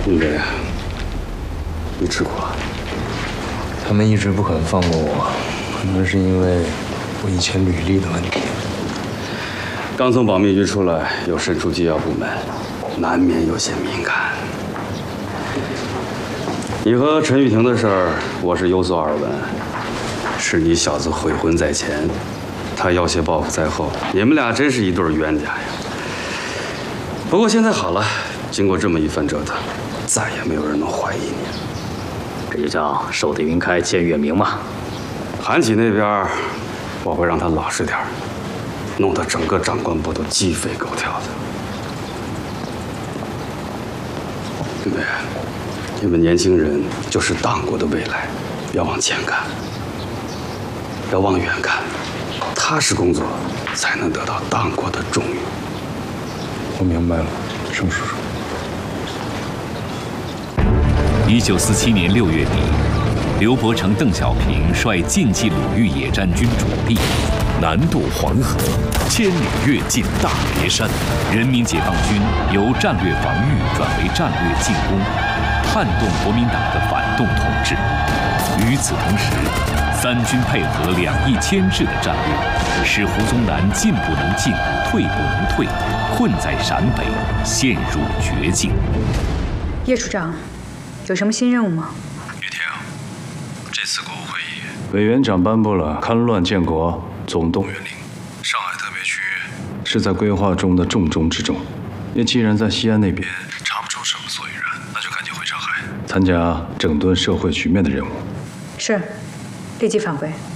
应该，你吃苦了。 他们一直不肯放过我，可能是因为我以前履历的问题。 刚从保密局出来，又身处机要部门，难免有些敏感。你和陈玉婷的事儿，我是有所耳闻。是你小子悔婚在前，他要挟报复在后，你们俩真是一对冤家呀。不过现在好了，经过这么一番折腾，再也没有人能怀疑你。 这就叫守得云开见月明嘛。 韩启那边，我会让他老实点，弄得整个长官部都鸡飞狗跳的。对不对？你们年轻人就是党国的未来，要往前看，要往远看，踏实工作才能得到党国的重用。 我明白了，盛叔叔。 1947年6月底，刘伯承、邓小平率晋冀鲁豫野战军主力南渡黄河，千里跃进大别山。人民解放军由战略防御转为战略进攻，撼动国民党的反动统治。与此同时，三军配合两翼牵制的战略，使胡宗南进不能进，退不能退，困在陕北，陷入绝境。 叶处长。 有什么新任务吗？ 玉婷，这次国务会议， 委员长颁布了戡乱建国总动员令， 上海特别区是在规划中的重中之重。也既然在西安那边查不出什么所以然，那就赶紧回上海， 参加整顿社会局面的任务。 是，立即返回。